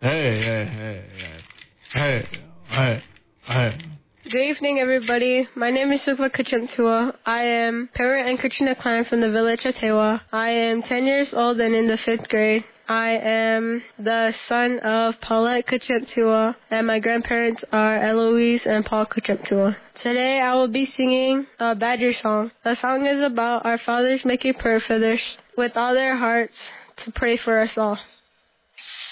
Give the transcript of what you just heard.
Hey. Good evening, everybody. My name is Sukla Kachimtua. I am parent and Katrina Klein from the village of Tewa. I am 10 years old and in the 5th grade. I am the son of Paulette Kachimtua, and my grandparents are Eloise and Paul Kachimtua. Today I will be singing a Badger song. The song is about our fathers making prayer for others with all their hearts to pray for us all.